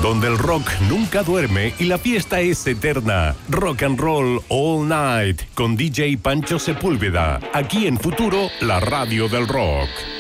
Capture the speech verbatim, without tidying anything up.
donde el rock nunca duerme y la fiesta es eterna. Rock and Roll All Night con D J Pancho Sepúlveda, aquí en Futuro, la radio del rock.